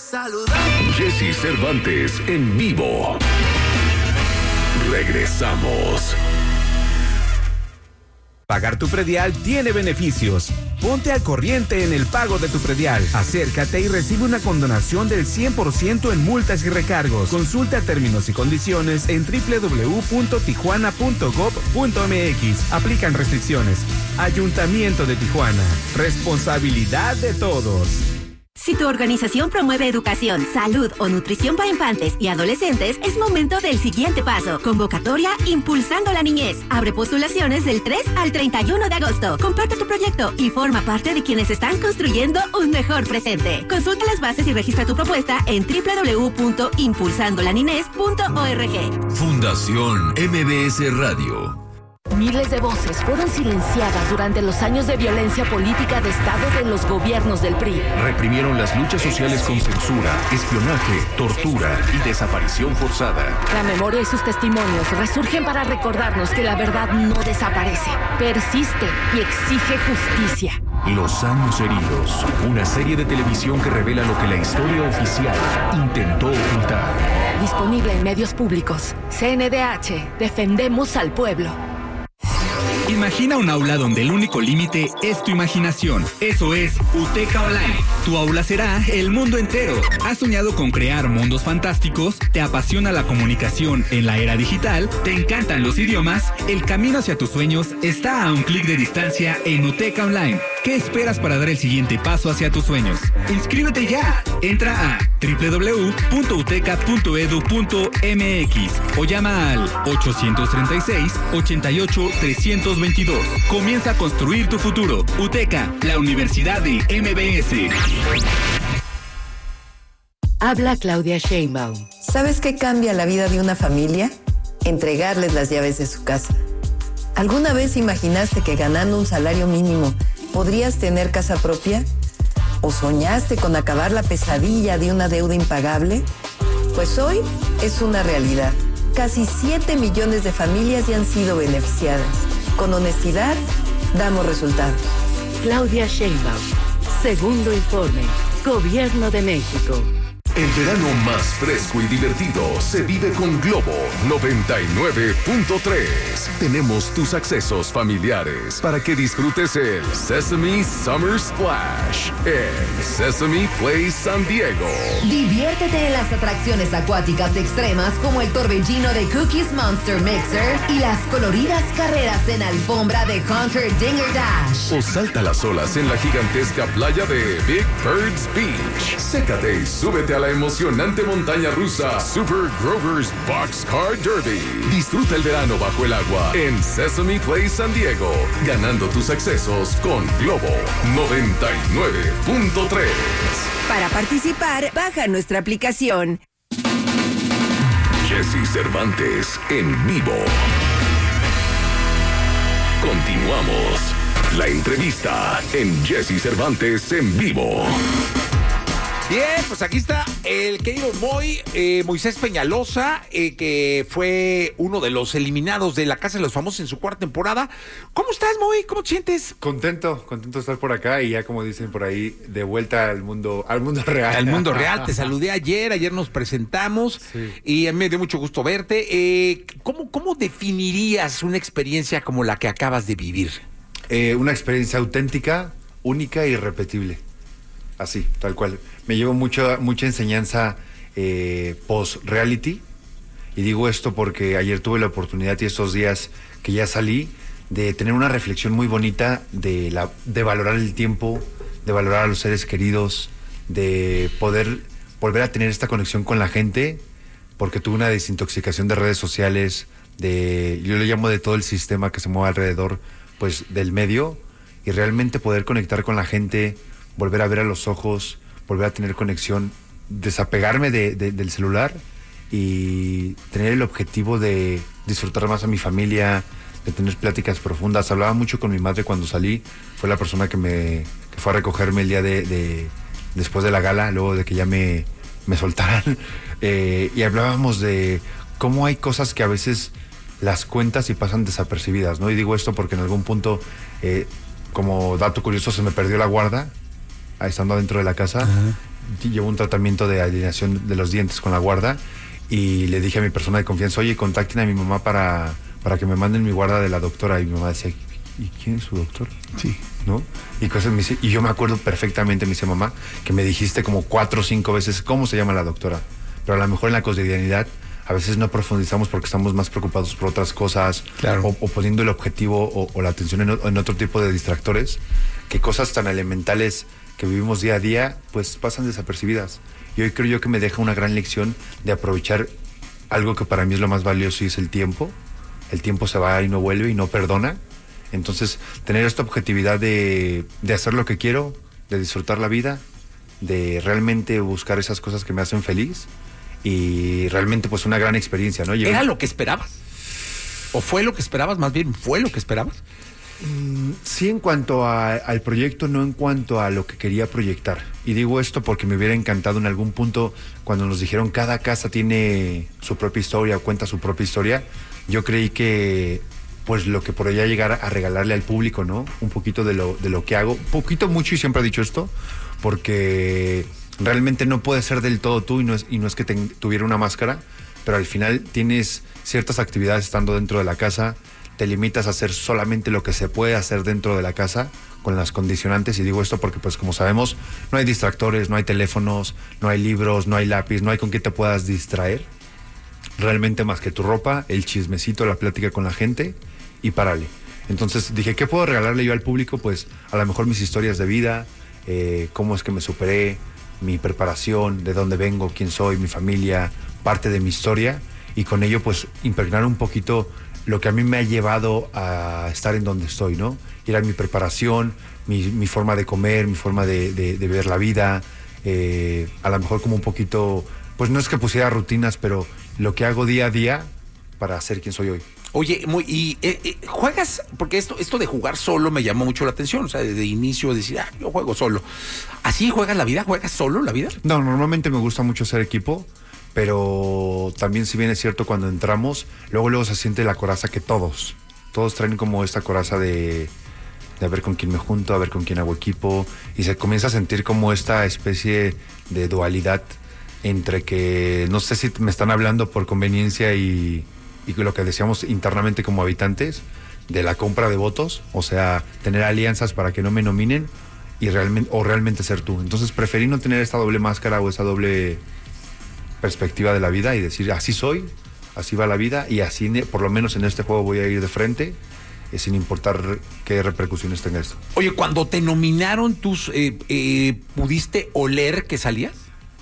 Jesse Cervantes en vivo. Regresamos. Pagar tu predial tiene beneficios. Ponte al corriente en el pago de tu predial. Acércate y recibe una condonación del 100% en multas y recargos. Consulta términos y condiciones en www.tijuana.gov.mx. Aplican restricciones. Ayuntamiento de Tijuana. Responsabilidad de todos. Si tu organización promueve educación, salud o nutrición para infantes y adolescentes, es momento del siguiente paso. Convocatoria Impulsando la Niñez. Abre postulaciones del 3 al 31 de agosto. Comparte tu proyecto y forma parte de quienes están construyendo un mejor presente. Consulta las bases y registra tu propuesta en www.impulsandolaninez.org. Fundación MBS Radio. Miles de voces fueron silenciadas durante los años de violencia política de Estado de los gobiernos del PRI. Reprimieron las luchas sociales con censura, espionaje, tortura y desaparición forzada. La memoria y sus testimonios resurgen para recordarnos que la verdad no desaparece, persiste y exige justicia. Los años heridos, una serie de televisión que revela lo que la historia oficial intentó ocultar. Disponible en medios públicos. CNDH, defendemos al pueblo. Imagina un aula donde el único límite es tu imaginación. Eso es UTECA Online. Tu aula será el mundo entero. ¿Has soñado con crear mundos fantásticos? ¿Te apasiona la comunicación en la era digital? ¿Te encantan los idiomas? El camino hacia tus sueños está a un clic de distancia en UTECA Online. ¿Qué esperas para dar el siguiente paso hacia tus sueños? ¡Inscríbete ya! Entra a www.uteca.edu.mx o llama al 836-88-322. Comienza a construir tu futuro. UTECA, la Universidad de MBS. Habla Claudia Sheinbaum. ¿Sabes qué cambia la vida de una familia? Entregarles las llaves de su casa. ¿Alguna vez imaginaste que ganando un salario mínimo podrías tener casa propia? ¿O soñaste con acabar la pesadilla de una deuda impagable? Pues hoy es una realidad. Casi 7 millones de familias ya han sido beneficiadas. Con honestidad, damos resultados. Claudia Sheinbaum. Segundo informe. Gobierno de México. El verano más fresco y divertido se vive con Globo 99.3. Tenemos tus accesos familiares para que disfrutes el Sesame Summer Splash en Sesame Place San Diego. Diviértete en las atracciones acuáticas extremas como el torbellino de Cookies Monster Mixer y las coloridas carreras en alfombra de Conquer Dinger Dash. O salta las olas en la gigantesca playa de Big Birds Beach. Sécate y súbete a la emocionante montaña rusa Super Grover's Boxcar Derby. Disfruta el verano bajo el agua en Sesame Place San Diego, ganando tus accesos con Globo 99.3. Para participar, baja nuestra aplicación. Jesse Cervantes en vivo. Continuamos. La entrevista en Jesse Cervantes en vivo. Bien, pues aquí está el querido Moisés Peñalosa, que fue uno de los eliminados de La Casa de los Famosos en su cuarta temporada. ¿Cómo estás, Moy? ¿Cómo te sientes? Contento de estar por acá y ya, como dicen por ahí, de vuelta al mundo real. Al mundo real, te saludé ayer nos presentamos, sí. Y a mí me dio mucho gusto verte. ¿Cómo definirías una experiencia como la que acabas de vivir? Una experiencia auténtica, única y irrepetible. Así, tal cual. Me llevo mucha enseñanza post-reality. Y digo esto porque ayer tuve la oportunidad y estos días que ya salí de tener una reflexión muy bonita de valorar el tiempo, de valorar a los seres queridos, de poder volver a tener esta conexión con la gente, porque tuve una desintoxicación de redes sociales, yo le llamo de todo el sistema que se mueve alrededor, pues, del medio, y realmente poder conectar con la gente, volver a ver a los ojos, volver a tener conexión, desapegarme del celular y tener el objetivo de disfrutar más a mi familia, de tener pláticas profundas. Hablaba mucho con mi madre cuando salí, fue la persona que fue a recogerme el día después de la gala, luego de que ya me soltaran, y hablábamos de cómo hay cosas que a veces las cuentas y pasan desapercibidas, ¿no? Y digo esto porque en algún punto, como dato curioso, se me perdió la guarda estando adentro de la casa. llevo un tratamiento de alineación de los dientes con la guarda y le dije a mi persona de confianza, oye, contacten a mi mamá para que me manden mi guarda de la doctora. Y mi mamá decía, ¿y quién es su doctor? Sí. ¿No? Y yo me acuerdo perfectamente, me dice, mamá, que me dijiste como 4 o 5 veces cómo se llama la doctora. Pero a lo mejor en la cotidianidad a veces no profundizamos porque estamos más preocupados por otras cosas, claro, o poniendo el objetivo o la atención en otro tipo de distractores, que cosas tan elementales que vivimos día a día, pues pasan desapercibidas. Y hoy creo yo que me deja una gran lección de aprovechar algo que para mí es lo más valioso y es el tiempo. El tiempo se va y no vuelve y no perdona. Entonces, tener esta objetividad de hacer lo que quiero, de disfrutar la vida, de realmente buscar esas cosas que me hacen feliz y realmente pues una gran experiencia, ¿no? ¿Era lo que esperabas? ¿O fue lo que esperabas? Más bien, ¿fue lo que esperabas? Sí, en cuanto al proyecto, no en cuanto a lo que quería proyectar. Y digo esto porque me hubiera encantado en algún punto cuando nos dijeron cada casa tiene su propia historia o cuenta su propia historia. Yo creí que pues lo que podría llegar a regalarle al público, ¿no? Un poquito de lo que hago, poquito, mucho, y siempre he dicho esto, porque realmente no puedes ser del todo tú y no es que tuviera una máscara, pero al final tienes ciertas actividades estando dentro de la casa, te limitas a hacer solamente lo que se puede hacer dentro de la casa con las condicionantes, y digo esto porque pues como sabemos no hay distractores, no hay teléfonos, no hay libros, no hay lápiz, no hay con qué te puedas distraer realmente más que tu ropa, el chismecito, la plática con la gente y párale. Entonces dije, ¿qué puedo regalarle yo al público? Pues a lo mejor mis historias de vida, cómo es que me superé, mi preparación, de dónde vengo, quién soy, mi familia, parte de mi historia, y con ello pues impregnar un poquito lo que a mí me ha llevado a estar en donde estoy, ¿no? Era mi preparación, mi forma de comer, mi forma de ver la vida, a lo mejor como un poquito, pues no es que pusiera rutinas, pero lo que hago día a día para ser quien soy hoy. Oye, juegas, porque esto de jugar solo me llamó mucho la atención, o sea, desde inicio decir, yo juego solo. ¿Así juegas la vida? ¿Juegas solo la vida? No, normalmente me gusta mucho ser equipo, pero también, si bien es cierto, cuando entramos, luego se siente la coraza que todos traen como esta coraza de a ver con quién me junto, a ver con quién hago equipo, y se comienza a sentir como esta especie de dualidad entre que no sé si me están hablando por conveniencia y lo que decíamos internamente como habitantes de la compra de votos, o sea, tener alianzas para que no me nominen y realmente ser tú. Entonces preferí no tener esta doble máscara o esa doble perspectiva de la vida y decir, así soy, así va la vida y así por lo menos en este juego voy a ir de frente, sin importar qué repercusiones tenga esto. Oye, cuando te nominaron, ¿pudiste oler que salías?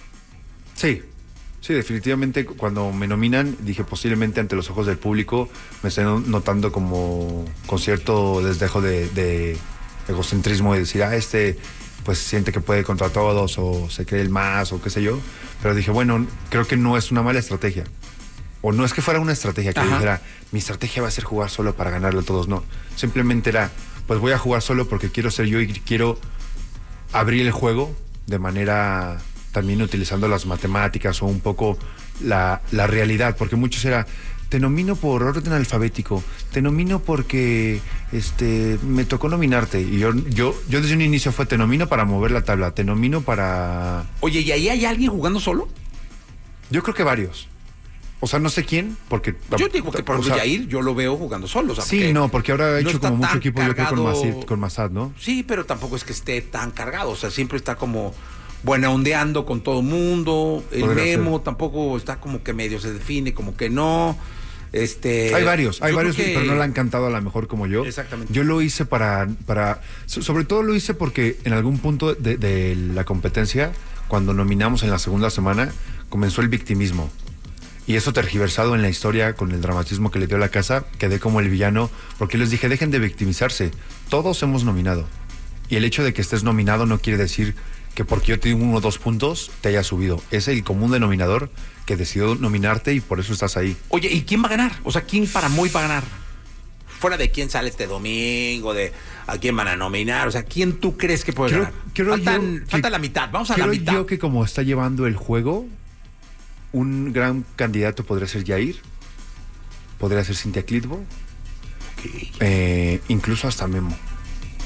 Sí, definitivamente cuando me nominan dije posiblemente ante los ojos del público me estoy notando como con cierto desdejo de egocentrismo y decir, pues siente que puede contra todos o se cree el más o qué sé yo, pero dije, bueno, creo que no es una mala estrategia, o no es que fuera una estrategia que dijera, mi estrategia va a ser jugar solo para ganarle a todos, no, simplemente era, pues voy a jugar solo porque quiero ser yo y quiero abrir el juego de manera también utilizando las matemáticas o un poco la realidad, porque muchos era, te nomino por orden alfabético, te nomino porque me tocó nominarte, y yo desde un inicio fue, te nomino para mover la tabla, te nomino para... Oye, ¿y ahí hay alguien jugando solo? Yo creo que varios. O sea, no sé quién, porque... Yo digo que, por ejemplo, Yair, yo lo veo jugando solo. O sea, sí, no, porque ahora ha hecho como mucho equipo, cargado, yo creo con Massad, ¿no? Sí, pero tampoco es que esté tan cargado, o sea, siempre está como buena ondeando con todo mundo. El Memo tampoco está como que medio se define, como que no. Hay varios, pero no le han cantado a lo mejor como yo. Exactamente. Yo lo hice sobre todo lo hice porque en algún punto de la competencia, cuando nominamos en la segunda semana, comenzó el victimismo. Y eso tergiversado en la historia con el dramatismo que le dio a la casa, quedé como el villano, porque les dije, dejen de victimizarse, todos hemos nominado. Y el hecho de que estés nominado no quiere decir que porque yo te digo 1 o 2 puntos te haya subido. Es el común denominador que decidió nominarte y por eso estás ahí. Oye, ¿y quién va a ganar? O sea, ¿quién para Moy va a ganar? Fuera de quién sale este domingo, de a quién van a nominar, o sea, ¿quién tú crees que puede ganar? Falta la mitad, vamos a la mitad. Creo yo que como está llevando el juego, un gran candidato podría ser Yair, podría ser Cintia Clitbo, incluso hasta Memo.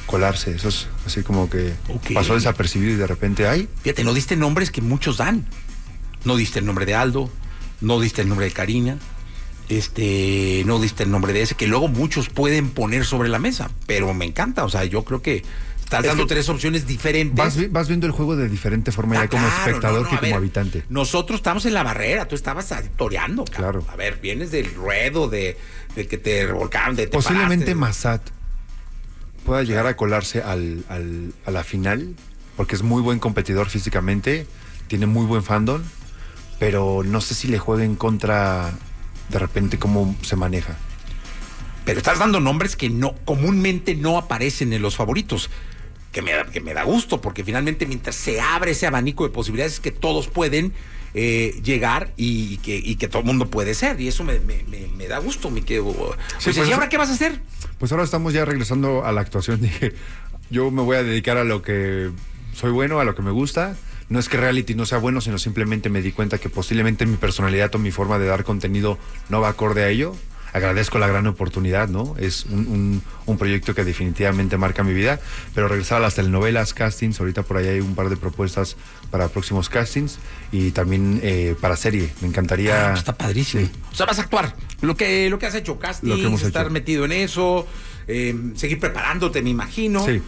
colarse. Eso es así como que pasó desapercibido y de repente, ¡ay! Fíjate, no diste nombres que muchos dan. No diste el nombre de Aldo, no diste el nombre de Karina, no diste el nombre de ese, que luego muchos pueden poner sobre la mesa, pero me encanta, o sea, yo creo que estás dando tres opciones diferentes. Vas viendo el juego de diferente forma ya como espectador que como habitante. Nosotros estamos en la barrera, tú estabas toreando. Claro. A ver, vienes del ruedo, de que te revolcaron, de te posiblemente paraste. Massad pueda llegar a colarse a la final, porque es muy buen competidor físicamente, tiene muy buen fandom, pero no sé si le juegue en contra de repente cómo se maneja. Pero estás dando nombres que comúnmente no aparecen en los favoritos. Que me da gusto, porque finalmente mientras se abre ese abanico de posibilidades es que todos pueden llegar y que todo el mundo puede ser, y eso me da gusto, mi querido. Sí, ¿Y ahora qué vas a hacer? Pues ahora estamos ya regresando a la actuación. Dije, yo me voy a dedicar a lo que soy bueno, a lo que me gusta. No es que reality no sea bueno, sino simplemente me di cuenta que posiblemente mi personalidad o mi forma de dar contenido no va acorde a ello. Agradezco la gran oportunidad, ¿no? Es un proyecto que definitivamente marca mi vida, pero regresar a las telenovelas, castings, ahorita por ahí hay un par de propuestas para próximos castings y también para serie. Me encantaría... está padrísimo. Sí. O sea, vas a actuar. Lo que has hecho, castings, estar metido en eso, seguir preparándote, me imagino. Sí.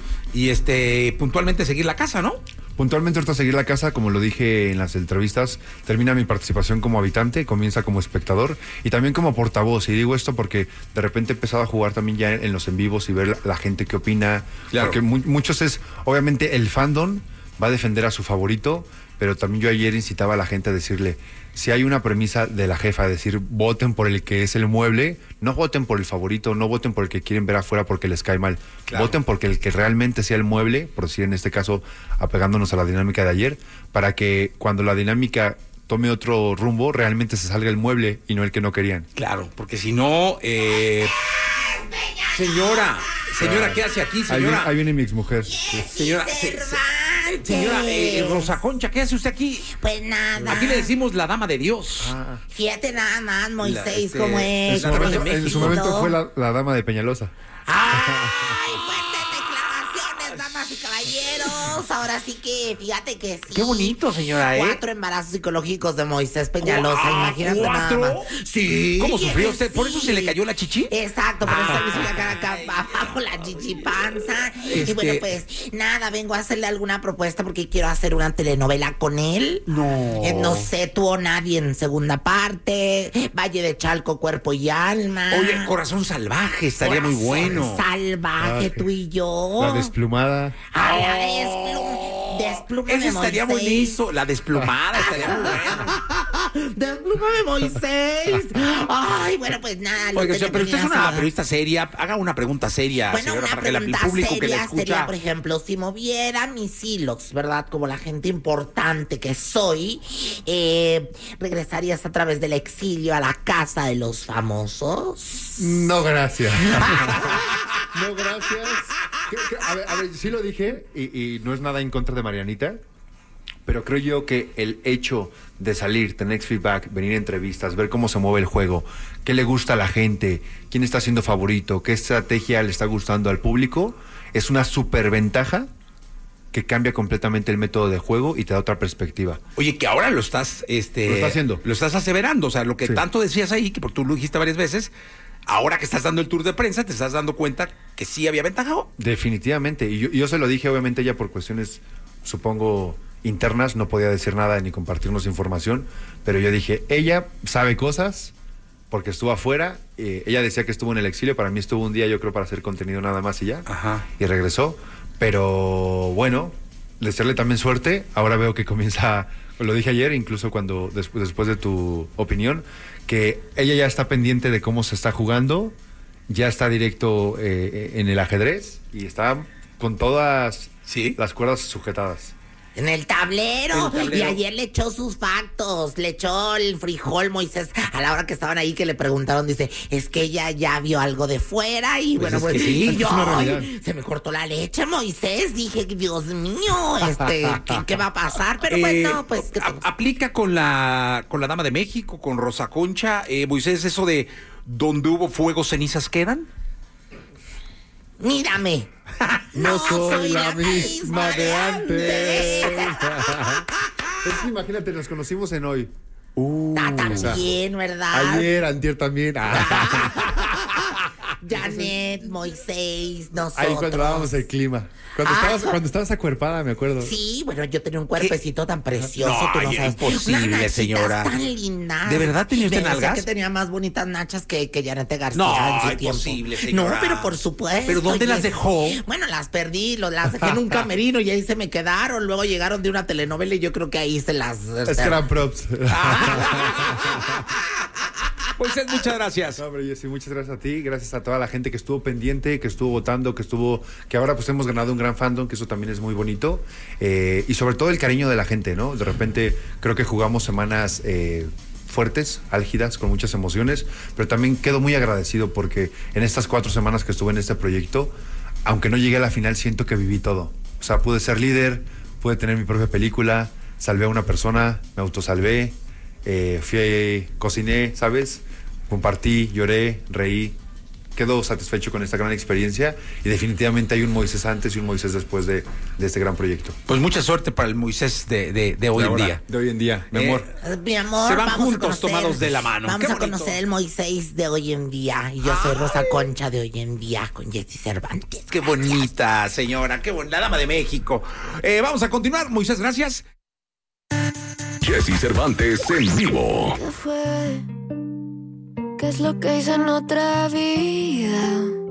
Y puntualmente seguir la casa, ¿no? Puntualmente ahorita seguir la casa, como lo dije en las entrevistas, termina mi participación como habitante, comienza como espectador y también como portavoz. Y digo esto porque de repente he empezado a jugar también ya en los en vivos y ver la gente que opina. Claro. Porque muchos obviamente el fandom va a defender a su favorito, pero también yo ayer incitaba a la gente a decirle, si hay una premisa de la jefa, decir, voten por el que es el mueble, no voten por el favorito, no voten por el que quieren ver afuera porque les cae mal. Claro. Voten porque el que realmente sea el mueble, por decir en este caso, apegándonos a la dinámica de ayer, para que cuando la dinámica tome otro rumbo, realmente se salga el mueble y no el que no querían. Claro, porque si no... Señora, ¿qué hace aquí, señora? Ahí viene mi exmujer. Señora, Rosa Concha, ¿qué hace usted aquí? Pues nada. Aquí le decimos la dama de Dios. Fíjate nada más, Moisés, cómo es. En su momento fue la dama de Peñalosa. ¡Ay, fuertes declaraciones, damas y caballeros! Ahora sí que, fíjate que sí. Qué bonito, señora, 4 embarazos psicológicos de Moisés Peñalosa, imagínate nada más. Sí. ¿Cómo sufrió usted? ¿Por eso se le cayó la chichi? Exacto, por eso se le cayó acá abajo la chichipanza. Y bueno, pues, nada, vengo a hacerle alguna propuesta porque quiero hacer una telenovela con él. No sé, Tú o Nadie en segunda parte, Valle de Chalco, Cuerpo y Alma. Oye, Corazón Salvaje, estaría muy bueno. Salvaje, tú y yo. La Desplumada. La Desplumada. Esa estaría buenísimo. La Desplumada estaría muy buena. Desplúmame, Moisés. Ay, bueno, pues nada. Oiga, pero usted es una periodista seria. Haga una pregunta seria, bueno, señora, una para que el público seria que le escucha... sería, por ejemplo, si moviera mis hilos, ¿verdad? Como la gente importante que soy, ¿regresarías a través del exilio a la casa de los famosos? No, gracias. No, gracias. A ver, sí lo dije y no es nada en contra de Marianita, pero creo yo que el hecho de salir, tener feedback, venir a entrevistas, ver cómo se mueve el juego, qué le gusta a la gente, quién está siendo favorito, qué estrategia le está gustando al público, es una superventaja que cambia completamente el método de juego y te da otra perspectiva. Oye, que ahora lo estás lo está haciendo. Lo estás aseverando, o sea, lo que tanto decías ahí, que porque tú lo dijiste varias veces, ahora que estás dando el tour de prensa, te estás dando cuenta que sí había ventaja. Definitivamente, y yo se lo dije, obviamente ella por cuestiones, supongo, internas, no podía decir nada ni compartirnos información, pero yo dije, ella sabe cosas porque estuvo afuera, ella decía que estuvo en el exilio, para mí estuvo un día, yo creo, para hacer contenido nada más y ya. Ajá. Y regresó, pero bueno, desearle también suerte. Ahora veo que comienza, lo dije ayer, incluso cuando después de tu opinión, que ella ya está pendiente de cómo se está jugando, ya está directo en el ajedrez y está con todas las cuerdas sujetadas. En el tablero. Y ayer le echó sus factos, le echó el frijol, Moisés, a la hora que estaban ahí que le preguntaron, dice, es que ella ya vio algo de fuera y pues bueno, pues sí, y yo, se me cortó la leche, Moisés, dije, Dios mío, ¿qué va a pasar? Pero bueno, pues... aplica con la Dama de México, con Rosa Concha, Moisés, eso de donde hubo fuego, cenizas quedan. Mírame. No soy la misma de antes. Es que imagínate, nos conocimos en hoy. También, ¿verdad? Ayer, antier también. Janet, Moisés, nosotros. Ahí cuando dábamos el clima. Cuando estabas acuerpada, me acuerdo. Sí, bueno, yo tenía un cuerpecito tan precioso. No, tú no sabes. imposible, señora. Tan linda. ¿De verdad tenía usted nalgas? Que tenía más bonitas nachas que Janet García No, en su imposible, tiempo. señora. No, pero por supuesto. ¿Pero dónde las dejó? Bueno, las perdí, las dejé en un camerino y ahí se me quedaron. Luego llegaron de una telenovela y yo creo que ahí se las... Es que eran props. Pues muchas gracias. No, hombre, Jessy, muchas gracias a ti, gracias a toda la gente que estuvo pendiente, que estuvo votando, que ahora pues hemos ganado un gran fandom, que eso también es muy bonito, y sobre todo el cariño de la gente, ¿no? De repente creo que jugamos semanas fuertes, álgidas, con muchas emociones, pero también quedo muy agradecido porque en estas 4 semanas que estuve en este proyecto, aunque no llegué a la final, siento que viví todo. O sea, pude ser líder, pude tener mi propia película, salvé a una persona, me autosalvé, cociné, ¿sabes? Compartí, lloré, reí, quedo satisfecho con esta gran experiencia y definitivamente hay un Moisés antes y un Moisés después de este gran proyecto. Pues mucha suerte para el Moisés de hoy en día. De hoy en día, mi amor. Mi amor, se van juntos tomados de la mano. Vamos a conocer el Moisés de hoy en día. Y yo soy Rosa Concha de hoy en día con Jessy Cervantes. Qué bonita, señora, qué bonita, la dama de México. Vamos a continuar, Moisés, gracias. Jessy Cervantes en vivo. ¿Qué fue? ¿Qué es lo que hice en otra vida?